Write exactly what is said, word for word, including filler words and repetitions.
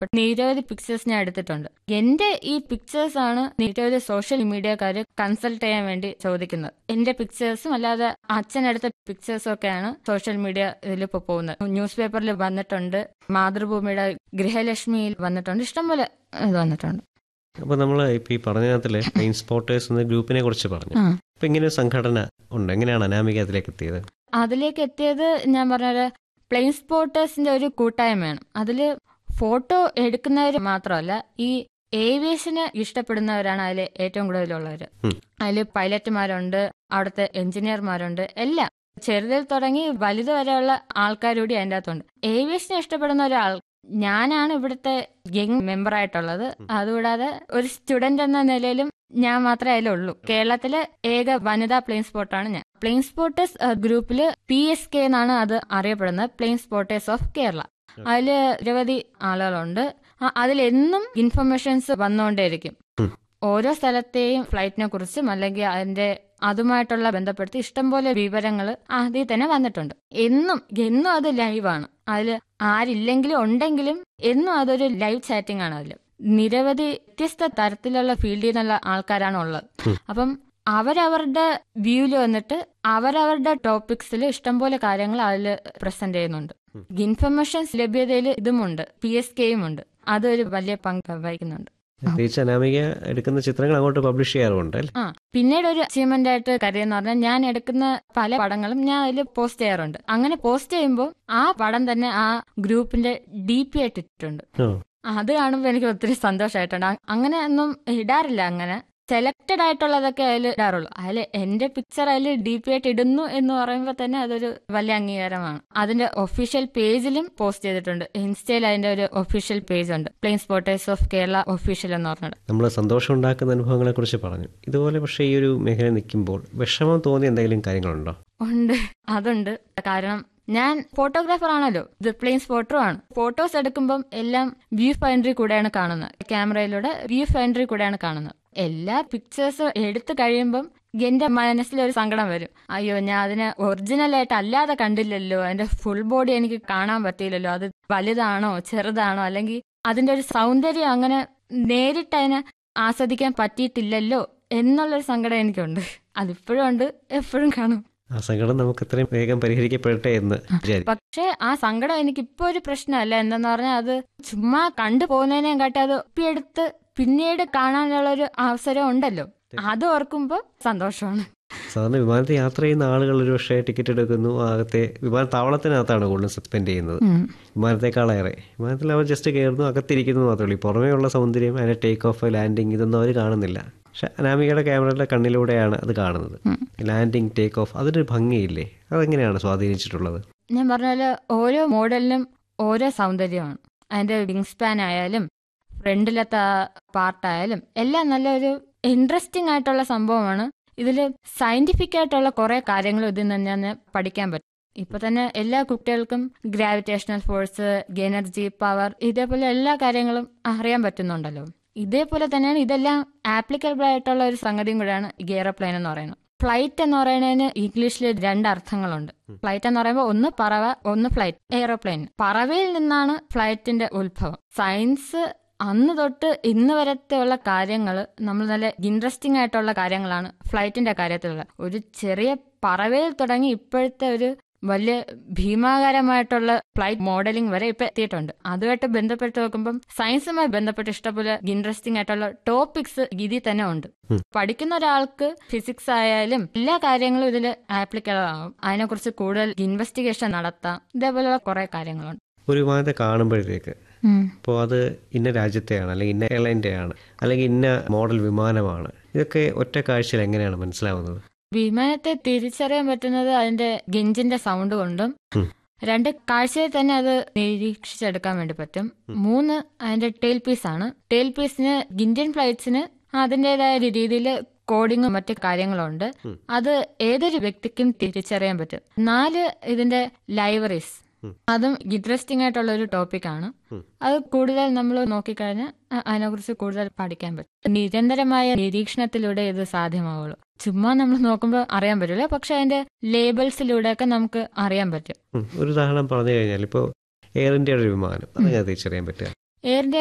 നിരവധി പിക്ചേഴ്സ് ഞാൻ എടുത്തിട്ടുണ്ട്. എന്റെ ഈ പിക്ചേഴ്സ് ആണ് നിരവധി സോഷ്യൽ മീഡിയക്കാര് കൺസൾട്ട് ചെയ്യാൻ വേണ്ടി ചോദിക്കുന്നത്. എന്റെ പിക്ചേഴ്സും അല്ലാതെ അച്ഛനെടുത്ത പിക്ചേഴ്സും ഒക്കെയാണ് സോഷ്യൽ മീഡിയ ഇതിൽ ഇപ്പോൾ പോകുന്നത്. ന്യൂസ് പേപ്പറിൽ വന്നിട്ടുണ്ട്, മാതൃഭൂമിയുടെ ഗൃഹലക്ഷ്മിയിൽ വന്നിട്ടുണ്ട്, ഇഷ്ടംപോലെ ഇത് വന്നിട്ടുണ്ട്. അപ്പൊ നമ്മള് ഇപ്പൊ ഈ പറഞ്ഞതിനകത്തില് പ്ലെയിൻ സ്പോട്ടേഴ്സ് എന്ന ഗ്രൂപ്പിനെ കുറിച്ച് പറഞ്ഞു. അപ്പൊ ഇങ്ങനെ ഒരു സംഘടന ഉണ്ട്, എങ്ങനെയാണ് അനാമിക അതിലേക്ക് എത്തിയത്? അതിലേക്ക് എത്തിയത് ഞാൻ പറഞ്ഞ പ്ലെയിൻ സ്പോട്ടേഴ്സിന്റെ ഒരു കൂട്ടായ്മയാണ്. അതില് ഫോട്ടോ എടുക്കുന്നവർ മാത്രമല്ല, ഈ ഏവിയേഷന് ഇഷ്ടപ്പെടുന്നവരാണ് അതിൽ ഏറ്റവും കൂടുതലുള്ളവര്. അതില് പൈലറ്റുമാരുണ്ട്, അവിടുത്തെ എഞ്ചിനീയർമാരുണ്ട്, എല്ലാം ചെറുതിൽ തുടങ്ങി വലുത് വരെയുള്ള ആൾക്കാരൂടി അതിൻ്റെ അകത്തുണ്ട്. ഏവിയേഷനെ ഇഷ്ടപ്പെടുന്ന ഒരാൾ ഞാനാണ് ഇവിടുത്തെ യങ് മെമ്പർ ആയിട്ടുള്ളത്. അതുകൂടാതെ ഒരു സ്റ്റുഡന്റ് എന്ന നിലയിലും ഞാൻ മാത്രമേ അതിലുള്ളൂ. കേരളത്തിലെ ഏക വനിതാ പ്ലെയിൻ സ്പോട്ടാണ് ഞാൻ. പ്ലെയിൻ സ്പോട്ടേഴ്സ് ഗ്രൂപ്പില് പി എസ് കെ എന്നാണ് അത് അറിയപ്പെടുന്നത്, പ്ലെയിൻ സ്പോട്ടേഴ്സ് ഓഫ് കേരള. അതില് നിരവധി ആളുകളുണ്ട്. അതിലെന്നും ഇൻഫർമേഷൻസ് വന്നുകൊണ്ടേയിരിക്കും. ഓരോ സ്ഥലത്തെയും ഫ്ലൈറ്റിനെ കുറിച്ചും അല്ലെങ്കിൽ അതിന്റെ അതുമായിട്ടുള്ള ബന്ധപ്പെടുത്തി ഇഷ്ടംപോലെ വിവരങ്ങൾ അതിൽ തന്നെ വന്നിട്ടുണ്ട്. എന്നും എന്നും അത് ലൈവാണ്. അതിൽ ആരില്ലെങ്കിലും ഉണ്ടെങ്കിലും എന്നും അതൊരു ലൈവ് ചാറ്റിംഗ് ആണ്. അതിൽ നിരവധി വ്യത്യസ്ത തരത്തിലുള്ള ഫീൽഡിൽ നിന്നുള്ള ആൾക്കാരാണ് ഉള്ളത്. അപ്പം അവരവരുടെ വ്യൂവിൽ വന്നിട്ട് അവരവരുടെ ടോപ്പിക്സിൽ ഇഷ്ടംപോലെ കാര്യങ്ങൾ അതിൽ പ്രസന്റ് ചെയ്യുന്നുണ്ട്. ഇൻഫർമേഷൻസ് ലഭ്യതയിൽ ഇതുമുണ്ട്, പി എസ് കെയും ഉണ്ട്. അതൊരു വലിയ പങ്ക് വഹിക്കുന്നുണ്ട്. അനാമിക എടുക്കുന്ന ചിത്രങ്ങൾ അങ്ങോട്ട് പബ്ലിഷ് ചെയ്യാറുണ്ട്. ആ പിന്നീട് ഒരു അച്ചീവ്മെന്റ് ആയിട്ട് കരുതെന്ന് പറഞ്ഞാൽ ഞാൻ എടുക്കുന്ന പല പടങ്ങളും ഞാൻ അതിൽ പോസ്റ്റ് ചെയ്യാറുണ്ട്. അങ്ങനെ പോസ്റ്റ് ചെയ്യുമ്പോൾ ആ പടം തന്നെ ആ ഗ്രൂപ്പിന്റെ ഡി പി ആയിട്ട് ഇട്ടിട്ടുണ്ട്. അത് കാണുമ്പോൾ എനിക്ക് ഒത്തിരി സന്തോഷമായിട്ടുണ്ട്. അങ്ങനെ ഒന്നും ഇടാറില്ല, അങ്ങനെ സെലക്റ്റഡ് ആയിട്ടുള്ളതൊക്കെ അതിൽ ഇടാറുള്ളൂ. അതിൽ എന്റെ പിക്ചർ അതിൽ ഡി പി ആയിട്ട് ഇടുന്നു എന്ന് പറയുമ്പോൾ തന്നെ അതൊരു വലിയ അംഗീകാരമാണ്. അതിന്റെ ഒഫീഷ്യൽ പേജിലും പോസ്റ്റ് ചെയ്തിട്ടുണ്ട്. ഇൻസ്റ്റയിൽ അതിന്റെ ഒരു ഒഫീഷ്യൽ പേജ് ഉണ്ട്, plain spotters of Kerala official എന്ന് പറഞ്ഞിട്ട്. നമ്മൾ സന്തോഷം ഉണ്ടാക്കുന്ന അനുഭവങ്ങളെ കുറിച്ച് പറഞ്ഞു. ഇതുപോലെ പക്ഷേ ഈ ഒരു മേഖല നിൽക്കുമ്പോൾ വിഷമം തോന്നിയ എന്തെങ്കിലും കാര്യങ്ങളുണ്ടോ? ഉണ്ട്, അതുണ്ട്. കാരണം ഞാൻ ഫോട്ടോഗ്രാഫർ ആണല്ലോ, ഇത് പ്ലെയിൻ സ്പോട്ടറും ആണ്. ഫോട്ടോസ് എടുക്കുമ്പം എല്ലാം വ്യൂ ഫൈൻഡറി കൂടെയാണ് കാണുന്നത്, ക്യാമറയിലൂടെ വ്യൂ ഫൈൻഡറി കൂടെയാണ് കാണുന്നത്. എല്ലാ പിക്ചേഴ്സ് എടുത്തു കഴിയുമ്പം എന്റെ മനസ്സിലൊരു സങ്കടം വരും. അയ്യോ, ഞാൻ അതിനെ ഒറിജിനൽ ആയിട്ട് അല്ലാതെ കണ്ടില്ലല്ലോ, അതിന്റെ ഫുൾ ബോഡി എനിക്ക് കാണാൻ പറ്റിയില്ലല്ലോ, അത് വലുതാണോ ചെറുതാണോ, അല്ലെങ്കിൽ അതിന്റെ ഒരു സൗന്ദര്യം അങ്ങനെ നേരിട്ട് അതിനെ ആസ്വദിക്കാൻ പറ്റിയിട്ടില്ലല്ലോ എന്നുള്ളൊരു സങ്കടം എനിക്കുണ്ട്. അതിപ്പോഴും ഉണ്ട്, എപ്പോഴും കാണും. ആ സങ്കടം നമുക്ക് എത്രയും വേഗം പരിഹരിക്കപ്പെടട്ടെ എന്ന്. പക്ഷെ ആ സങ്കടം എനിക്ക് ഇപ്പൊ ഒരു പ്രശ്നമല്ല. എന്താന്ന് പറഞ്ഞാൽ അത് ചുമ്മാ കണ്ടു പോകുന്നതിനേം കാട്ടി അത് ഒപ്പിയെടുത്ത് പിന്നീട് കാണാനുള്ള ഒരു അവസരം ഉണ്ടല്ലോ, അത് ഓർക്കുമ്പോ സന്തോഷമാണ്. സാധാരണ വിമാനത്തിൽ യാത്ര ചെയ്യുന്ന ആളുകൾ ഒരു പക്ഷേ ടിക്കറ്റ് എടുക്കുന്നു, അകത്തെ വിമാനത്താവളത്തിനകത്താണ് കൂടുതലും സ്പെൻഡ് ചെയ്യുന്നത് വിമാനത്തെക്കാളേറെ. വിമാനത്തിൽ അവർ ജസ്റ്റ് കയറുന്നു, അകത്തിരിക്കുന്നു മാത്രമേ ഉള്ളൂ. പുറമേ ഉള്ള സൗന്ദര്യം, അതിന്റെ ടേക്ക് ഓഫ്, ലാൻഡിങ്, ഇതൊന്നും അവർ കാണുന്നില്ല. പക്ഷെ അനാമികയുടെ ക്യാമറയുടെ കണ്ണിലൂടെയാണ് അത് കാണുന്നത്. ലാൻഡിങ്, ടേക്ക് ഓഫ്, അതിനൊരു ഭംഗിയില്ലേ? അതെങ്ങനെയാണ് സ്വാധീനിച്ചിട്ടുള്ളത്? ഞാൻ പറഞ്ഞാല് ഓരോ മോഡലിനും ഓരോ സൗന്ദര്യമാണ്. അതിന്റെ വിങ് സ്പാൻ ആയാലും ഫ്രണ്ടിലത്തെ പാർട്ടായാലും എല്ലാം നല്ലൊരു ഇൻട്രസ്റ്റിംഗ് ആയിട്ടുള്ള സംഭവമാണ്. ഇതില് സയന്റിഫിക് ആയിട്ടുള്ള കുറെ കാര്യങ്ങൾ ഇതിൽ നിന്ന് തന്നെ പഠിക്കാൻ പറ്റും. ഇപ്പൊ തന്നെ എല്ലാ കുട്ടികൾക്കും ഗ്രാവിറ്റേഷണൽ ഫോഴ്സ്, എനർജി, പവർ, ഇതേപോലെ എല്ലാ കാര്യങ്ങളും അറിയാൻ പറ്റുന്നുണ്ടല്ലോ. ഇതേപോലെ തന്നെയാണ് ഇതെല്ലാം ആപ്ലിക്കബിൾ ആയിട്ടുള്ള ഒരു സംഗതിയും കൂടെയാണ് എയറോപ്ലെയിൻ എന്ന് പറയുന്നത്. ഫ്ലൈറ്റ് എന്ന് പറയുന്നതിന് ഇംഗ്ലീഷിൽ രണ്ട് അർത്ഥങ്ങളുണ്ട്. ഫ്ലൈറ്റ് എന്ന് പറയുമ്പോൾ ഒന്ന് പറവ, ഒന്ന് ഫ്ലൈറ്റ്. എയറോപ്ലെയിൻ പറവയിൽ നിന്നാണ് ഫ്ലൈറ്റിന്റെ ഉത്ഭവം. സയൻസ് അന്ന് തൊട്ട് ഇന്ന് വരത്തെ ഉള്ള കാര്യങ്ങൾ നമ്മൾ നല്ല ഇൻട്രസ്റ്റിംഗ് ആയിട്ടുള്ള കാര്യങ്ങളാണ് ഫ്ലൈറ്റിന്റെ കാര്യത്തിലുള്ള. ഒരു ചെറിയ പറവയിൽ തുടങ്ങി ഇപ്പോഴത്തെ ഒരു വലിയ ഭീമാകാരമായിട്ടുള്ള ഫ്ലൈറ്റ് മോഡലിംഗ് വരെ ഇപ്പൊ എത്തിയിട്ടുണ്ട്. അതുമായിട്ട് ബന്ധപ്പെട്ട് നോക്കുമ്പോൾ സയൻസുമായി ബന്ധപ്പെട്ട് ഇഷ്ടംപോലെ ഇൻട്രസ്റ്റിംഗ് ആയിട്ടുള്ള ടോപ്പിക്സ് ഇതിൽ തന്നെ ഉണ്ട്. പഠിക്കുന്ന ഒരാൾക്ക് ഫിസിക്സ് ആയാലും എല്ലാ കാര്യങ്ങളും ഇതിൽ ആപ്ലിക്കബിൾ ആവും. അതിനെക്കുറിച്ച് കൂടുതൽ ഇൻവെസ്റ്റിഗേഷൻ നടത്താം. ഇതേപോലെയുള്ള കുറെ കാര്യങ്ങളുണ്ട്. ഒരു വിമാനത്തെ കാണുമ്പോഴത്തേക്ക് ഇപ്പോൾ അത് ഇന്ന രാജ്യത്തെയാണ്, അല്ലെങ്കിൽ ഇന്ന എയർലൈൻ്റെ ആണ്, അല്ലെങ്കിൽ ഇന്ന മോഡൽ വിമാനമാണ്, ഇതൊക്കെ ഒറ്റ കാഴ്ചയിൽ എങ്ങനെയാണ് മനസ്സിലാവുന്നത്? വിമാനത്തെ തിരിച്ചറിയാൻ പറ്റുന്നത് അതിന്റെ ഗെഞ്ചിന്റെ സൗണ്ട് കൊണ്ടും, രണ്ട് കാഴ്ചയിൽ തന്നെ അത് നിരീക്ഷിച്ചെടുക്കാൻ വേണ്ടി പറ്റും. മൂന്ന് അതിന്റെ ടെയിൽ പീസ് ആണ്. ടെയിൽ പീസിന് ഇന്ത്യൻ ഫ്ലൈറ്റ്സിന് അതിൻ്റെതായ രീതിയിൽ കോഡിങ്ങും മറ്റു കാര്യങ്ങളുണ്ട്. അത് ഏതൊരു വ്യക്തിക്കും തിരിച്ചറിയാൻ പറ്റും. നാല് ഇതിന്റെ ലൈവറീസ്, അതും ഇൻട്രസ്റ്റിംഗ് ആയിട്ടുള്ള ഒരു ടോപ്പിക്കാണ്. അത് കൂടുതൽ നമ്മൾ നോക്കിക്കഴിഞ്ഞാൽ അതിനെക്കുറിച്ച് കൂടുതൽ പഠിക്കാൻ പറ്റും. നിരന്തരമായ നിരീക്ഷണത്തിലൂടെ ഇത് സാധ്യമാവുള്ളൂ. ചുമ്മാ നമ്മൾ നോക്കുമ്പോൾ അറിയാൻ പറ്റില്ല, പക്ഷെ അതിന്റെ ലേബിൾസിലൂടെയൊക്കെ നമുക്ക് അറിയാൻ പറ്റും. ഒരു ഉദാഹരണം പറഞ്ഞു കഴിഞ്ഞാൽ ഇപ്പോൾ എയർ ഇന്ത്യയുടെ ഒരു വിമാനം, അത് ഞാൻ തിരിച്ചറിയാൻ പറ്റുക. Air India